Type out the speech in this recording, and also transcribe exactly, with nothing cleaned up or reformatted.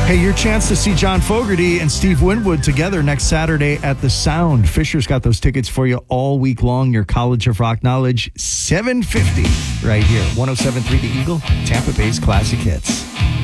Hey, your chance to see John Fogerty and Steve Winwood together next Saturday at the Sound. Fisher's got those tickets for you all week long. Your College of Rock knowledge, seven fifty right here. one oh seven point three The Eagle, Tampa Bay's classic hits.